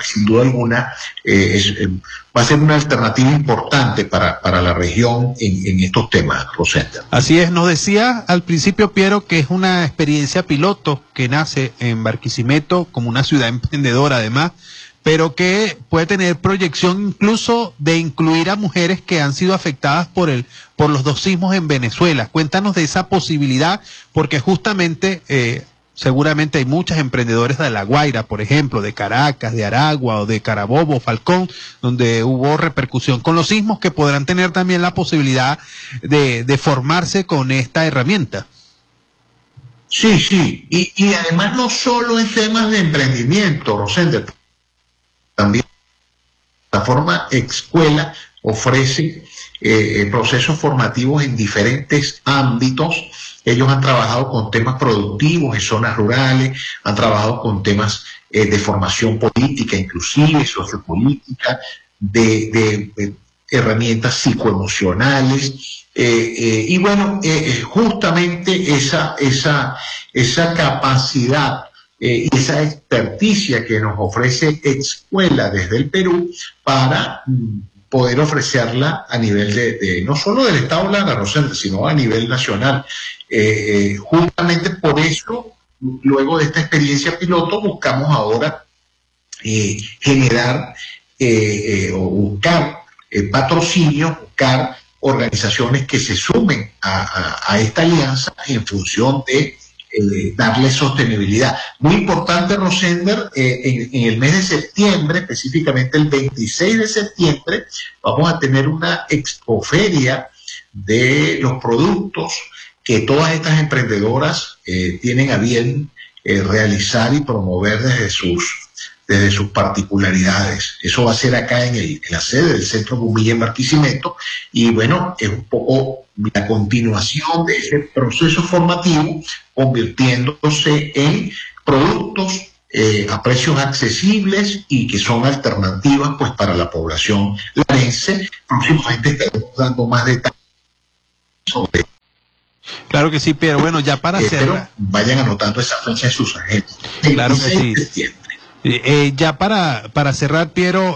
pues sin duda alguna va a ser una alternativa importante para la región en estos temas, Rosenda. Así es, nos decía al principio Piero que es una experiencia piloto que nace en Barquisimeto como una ciudad emprendedora además, pero que puede tener proyección incluso de incluir a mujeres que han sido afectadas por los dos sismos en Venezuela. Cuéntanos de esa posibilidad, porque justamente seguramente hay muchas emprendedores de La Guaira, por ejemplo, de Caracas, de Aragua o de Carabobo, Falcón, donde hubo repercusión con los sismos, que podrán tener también la posibilidad de formarse con esta herramienta. Sí, sí, y además no solo en temas de emprendimiento, Rosenda, también la plataforma Escuela ofrece procesos formativos en diferentes ámbitos. Ellos han trabajado con temas productivos en zonas rurales, han trabajado con temas de formación política, inclusive sociopolítica, de herramientas psicoemocionales, y bueno, justamente esa capacidad y esa experticia que nos ofrece Escuela desde el Perú para poder ofrecerla a nivel de no solo del Estado Lara, Rosenda, sino a nivel nacional. Justamente por eso, luego de esta experiencia piloto, buscamos ahora generar o buscar patrocinio, buscar organizaciones que se sumen a esta alianza en función de darle sostenibilidad. Muy importante, Rosender, en el mes de septiembre, específicamente el 26 de septiembre, vamos a tener una expoferia de los productos que todas estas emprendedoras tienen a bien realizar y promover desde sus particularidades. Eso va a ser acá en la sede del Centro Gumilla en Barquisimeto, y bueno, es un poco la continuación de ese proceso formativo, convirtiéndose en productos a precios accesibles y que son alternativas pues para la población larense. Próximamente estaremos dando más detalles sobre. Claro que sí, pero bueno, ya para cerrar. Vayan anotando esa fecha en sus agendas. Claro que sí. Ya para cerrar, Piero,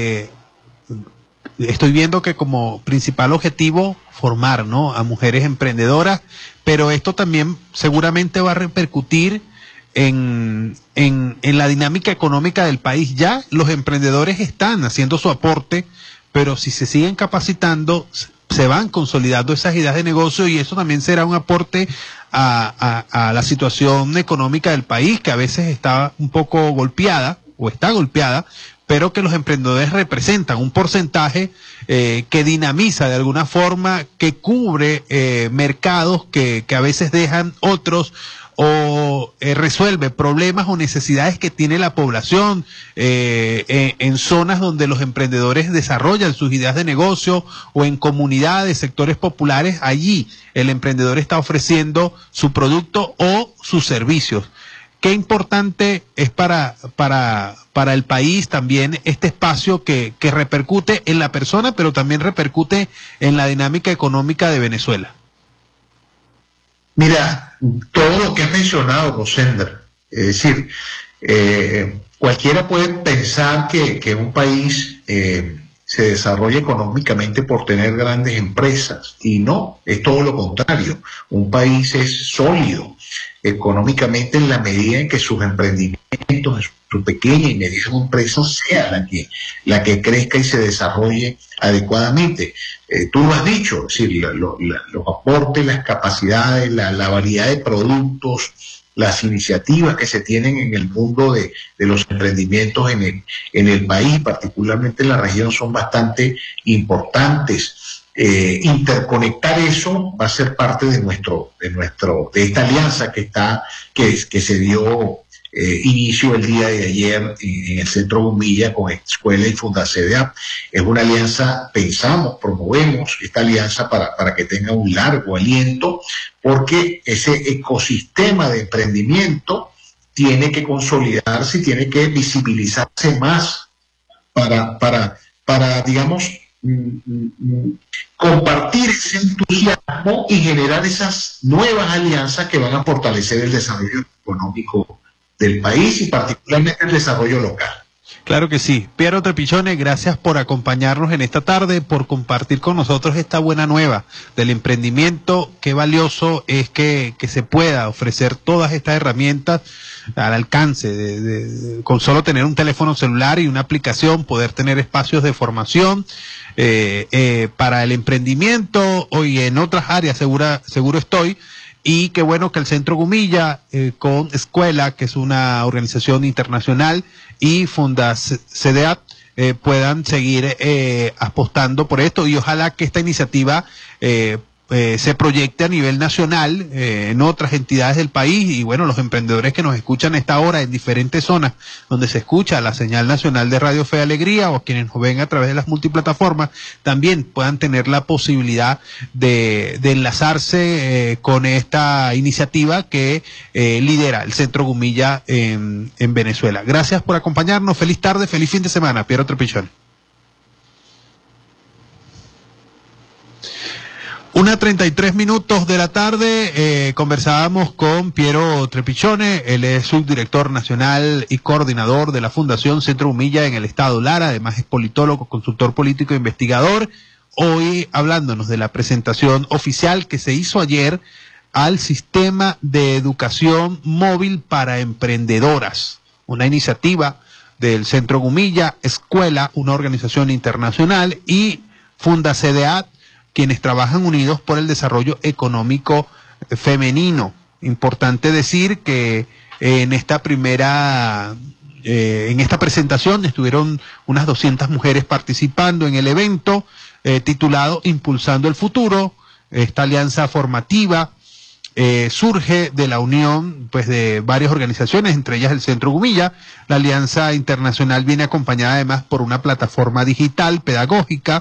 estoy viendo que como principal objetivo formar, ¿no?, a mujeres emprendedoras, pero esto también seguramente va a repercutir en la dinámica económica del país. Ya los emprendedores están haciendo su aporte, pero si se siguen capacitando, se van consolidando esas ideas de negocio, y eso también será un aporte a la situación económica del país, que a veces está un poco golpeada o está golpeada, pero que los emprendedores representan un porcentaje que dinamiza de alguna forma, que cubre mercados que a veces dejan otros, o resuelve problemas o necesidades que tiene la población en zonas donde los emprendedores desarrollan sus ideas de negocio, o en comunidades, sectores populares. Allí el emprendedor está ofreciendo su producto o sus servicios. Qué importante es para el país también este espacio que repercute en la persona, pero también repercute en la dinámica económica de Venezuela. Mira, todo lo que has mencionado, Rosender, es decir, cualquiera puede pensar que un país se desarrolla económicamente por tener grandes empresas, y no, es todo lo contrario. Un país es sólido económicamente en la medida en que sus emprendimientos, su pequeña y mediana empresa sea la que crezca y se desarrolle adecuadamente. Tú lo has dicho, es decir, los aportes, las capacidades, la variedad de productos, las iniciativas que se tienen en el mundo de los emprendimientos en el país, particularmente en la región, son bastante importantes. Interconectar eso va a ser parte de esta alianza que se dio inicio el día de ayer en el Centro Gumilla con Escuela y Fundacedea. Es una alianza, promovemos esta alianza para que tenga un largo aliento, porque ese ecosistema de emprendimiento tiene que consolidarse y tiene que visibilizarse más para digamos, compartir ese entusiasmo y generar esas nuevas alianzas que van a fortalecer el desarrollo económico del país y particularmente el desarrollo local. Claro que sí. Piero Trepichone, gracias por acompañarnos en esta tarde, por compartir con nosotros esta buena nueva del emprendimiento. Qué valioso es que se pueda ofrecer todas estas herramientas al alcance, con solo tener un teléfono celular y una aplicación, poder tener espacios de formación para el emprendimiento y en otras áreas, seguro estoy. Y qué bueno que el Centro Gumilla, con Escuela, que es una organización internacional, y Fundacdeat puedan seguir apostando por esto, y ojalá que esta iniciativa se proyecte a nivel nacional en otras entidades del país. Y bueno, los emprendedores que nos escuchan a esta hora en diferentes zonas donde se escucha la señal nacional de Radio Fe y Alegría, o quienes nos ven a través de las multiplataformas, también puedan tener la posibilidad de enlazarse con esta iniciativa que lidera el Centro Gumilla en Venezuela. Gracias por acompañarnos. Feliz tarde, feliz fin de semana. Piero Trepichone. 1:33 de la tarde, conversábamos con Piero Trepichone. Él es subdirector nacional y coordinador de la Fundación Centro Gumilla en el estado Lara, además es politólogo, consultor político e investigador. Hoy hablándonos de la presentación oficial que se hizo ayer al Sistema de Educación Móvil para Emprendedoras, una iniciativa del Centro Gumilla, Escuela, una organización internacional, y Fundacdeat, quienes trabajan unidos por el desarrollo económico femenino. Importante decir que en esta presentación estuvieron unas 200 mujeres participando en el evento titulado Impulsando el Futuro. Esta alianza formativa surge de la unión pues de varias organizaciones, entre ellas el Centro Gumilla. La alianza internacional viene acompañada además por una plataforma digital pedagógica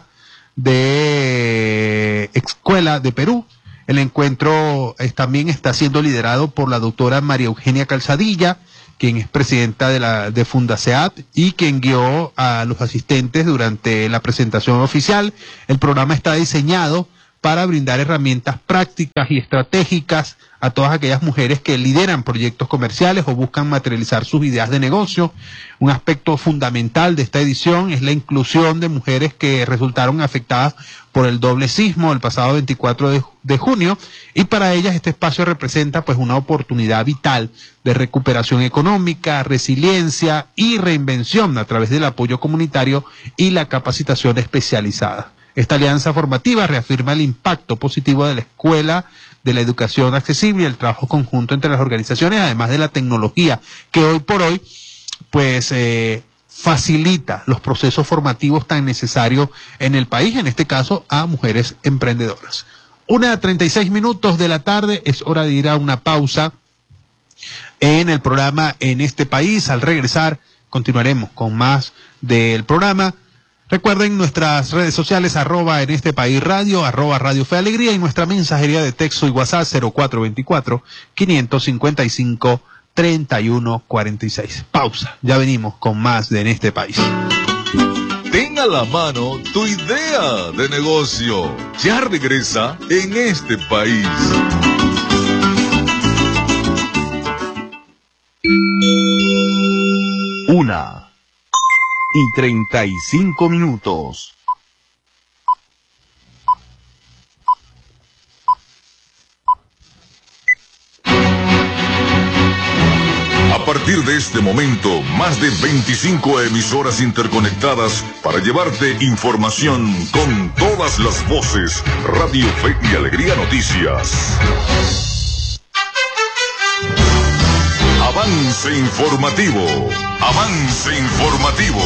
de Escuela de Perú. El encuentro también está siendo liderado por la doctora María Eugenia Calzadilla, quien es presidenta de Fundacdeat y quien guió a los asistentes durante la presentación oficial. El programa está diseñado para brindar herramientas prácticas y estratégicas a todas aquellas mujeres que lideran proyectos comerciales o buscan materializar sus ideas de negocio. Un aspecto fundamental de esta edición es la inclusión de mujeres que resultaron afectadas por el doble sismo el pasado 24 de junio, y para ellas este espacio representa pues una oportunidad vital de recuperación económica, resiliencia y reinvención a través del apoyo comunitario y la capacitación especializada. Esta alianza formativa reafirma el impacto positivo de la escuela, de la educación accesible y el trabajo conjunto entre las organizaciones, además de la tecnología que hoy por hoy pues facilita los procesos formativos tan necesarios en el país, en este caso a mujeres emprendedoras. 1:36 de la tarde, es hora de ir a una pausa en el programa En este País. Al regresar continuaremos con más del programa. Recuerden nuestras redes sociales, @en este país radio, @Radio Fe Alegría, y nuestra mensajería de texto y WhatsApp 0424-555-3146. Pausa, ya venimos con más de En este País. Ten a la mano tu idea de negocio. Ya regresa En este País. Una y 35 minutos. A partir de este momento, más de 25 emisoras interconectadas para llevarte información con todas las voces. Radio Fe y Alegría Noticias. Avance informativo. Avance informativo.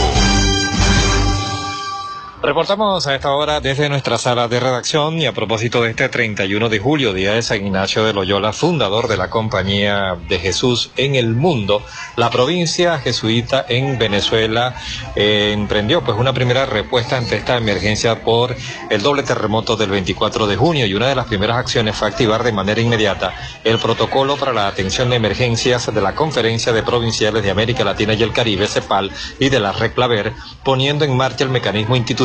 Reportamos a esta hora desde nuestra sala de redacción, y a propósito de este 31 de julio, día de San Ignacio de Loyola, fundador de la Compañía de Jesús en el mundo, la provincia jesuita en Venezuela emprendió pues una primera respuesta ante esta emergencia por el doble terremoto del 24 de junio, y una de las primeras acciones fue activar de manera inmediata el protocolo para la atención de emergencias de la Conferencia de Provinciales de América Latina y el Caribe, CEPAL, y de la RECLAVER, poniendo en marcha el mecanismo institucional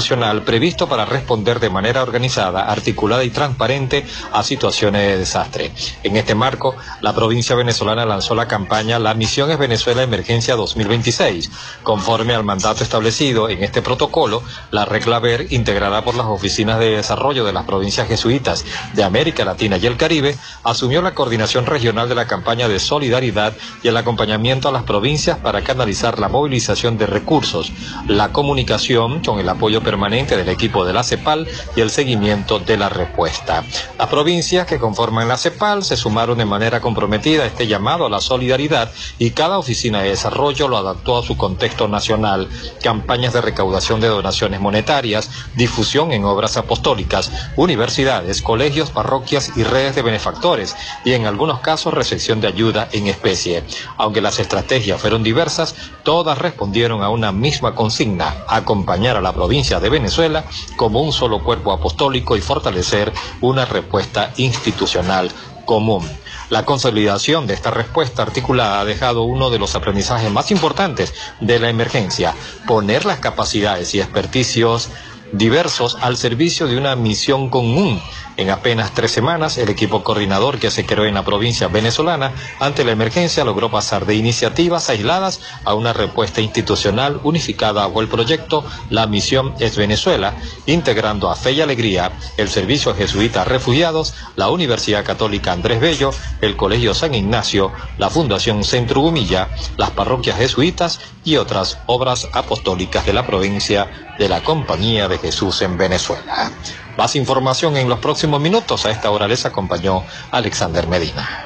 institucional previsto para responder de manera organizada, articulada y transparente a situaciones de desastre. En este marco, la provincia venezolana lanzó la campaña La Misión es Venezuela Emergencia 2026. Conforme al mandato establecido en este protocolo, la RECLAVER, integrada por las oficinas de desarrollo de las provincias jesuitas de América Latina y el Caribe, asumió la coordinación regional de la campaña de solidaridad y el acompañamiento a las provincias para canalizar la movilización de recursos, la comunicación con el apoyo permanente del equipo de la CEPAL y el seguimiento de la respuesta. Las provincias que conforman la CEPAL se sumaron de manera comprometida a este llamado a la solidaridad y cada oficina de desarrollo lo adaptó a su contexto nacional. Campañas de recaudación de donaciones monetarias, difusión en obras apostólicas, universidades, colegios, parroquias y redes de benefactores, y en algunos casos recepción de ayuda en especie. Aunque las estrategias fueron diversas, todas respondieron a una misma consigna: acompañar a la provincia de Venezuela como un solo cuerpo apostólico y fortalecer una respuesta institucional común. La consolidación de esta respuesta articulada ha dejado uno de los aprendizajes más importantes de la emergencia: poner las capacidades y experticios diversos al servicio de una misión común. En apenas 3 semanas, el equipo coordinador que se creó en la provincia venezolana ante la emergencia logró pasar de iniciativas aisladas a una respuesta institucional unificada bajo el proyecto La Misión es Venezuela, integrando a Fe y Alegría, el Servicio Jesuita a Refugiados, la Universidad Católica Andrés Bello, el Colegio San Ignacio, la Fundación Centro Gumilla, las parroquias jesuitas y otras obras apostólicas de la provincia de la Compañía de Jesús en Venezuela. Más información en los próximos minutos. A esta hora les acompañó Alexander Medina.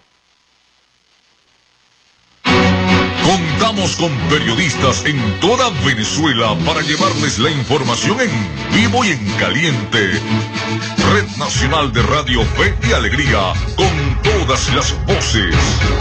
Contamos con periodistas en toda Venezuela para llevarles la información en vivo y en caliente. Red Nacional de Radio Fe y Alegría, con todas las voces.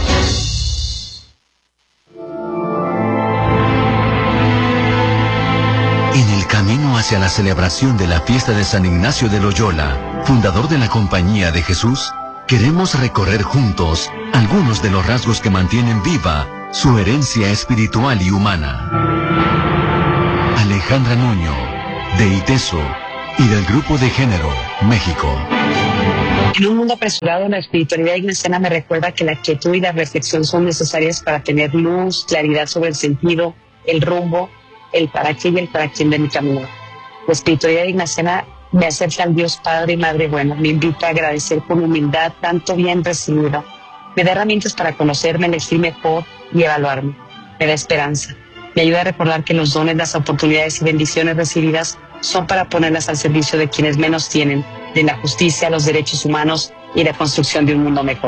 En el camino hacia la celebración de la fiesta de San Ignacio de Loyola, fundador de la Compañía de Jesús, queremos recorrer juntos algunos de los rasgos que mantienen viva su herencia espiritual y humana. Alejandra Nuño, de ITESO y del Grupo de Género, México. En un mundo apresurado, la espiritualidad ignaciana me recuerda que la quietud y la reflexión son necesarias para tener luz, claridad sobre el sentido, el rumbo, el para qué y el para quién de mi camino. La espiritualidad ignaciana me acerca al Dios Padre y Madre Buena, me invita a agradecer con humildad tanto bien recibido, me da herramientas para conocerme, elegir mejor y evaluarme, me da esperanza, me ayuda a recordar que los dones, las oportunidades y bendiciones recibidas son para ponerlas al servicio de quienes menos tienen, de la justicia, los derechos humanos y la construcción de un mundo mejor.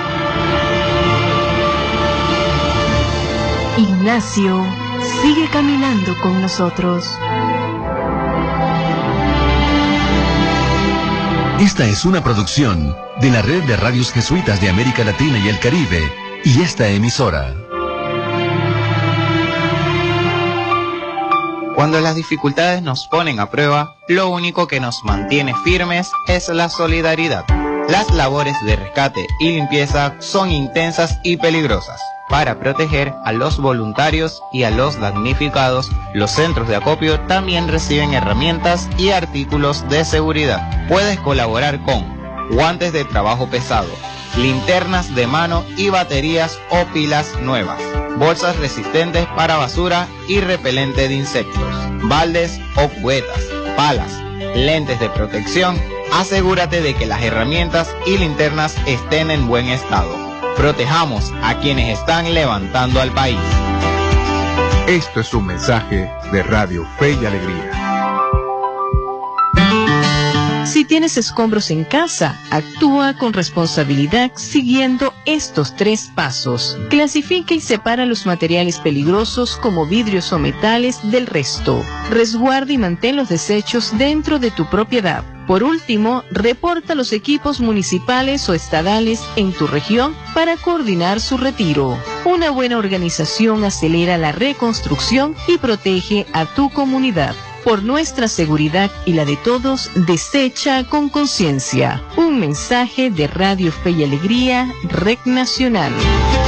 Ignacio sigue caminando con nosotros. Esta es una producción de la Red de Radios Jesuitas de América Latina y el Caribe y esta emisora. Cuando las dificultades nos ponen a prueba, lo único que nos mantiene firmes es la solidaridad. Las labores de rescate y limpieza son intensas y peligrosas. Para proteger a los voluntarios y a los damnificados, los centros de acopio también reciben herramientas y artículos de seguridad. Puedes colaborar con guantes de trabajo pesado, linternas de mano y baterías o pilas nuevas, bolsas resistentes para basura y repelente de insectos, baldes o cubetas, palas, lentes de protección. Asegúrate de que las herramientas y linternas estén en buen estado. Protejamos a quienes están levantando al país. Esto es un mensaje de Radio Fe y Alegría. Si tienes escombros en casa, actúa con responsabilidad siguiendo estos 3 pasos. Clasifica y separa los materiales peligrosos como vidrios o metales del resto. Resguarda y mantén los desechos dentro de tu propiedad. Por último, reporta los equipos municipales o estadales en tu región para coordinar su retiro. Una buena organización acelera la reconstrucción y protege a tu comunidad. Por nuestra seguridad y la de todos, desecha con conciencia. Un mensaje de Radio Fe y Alegría, Red Nacional.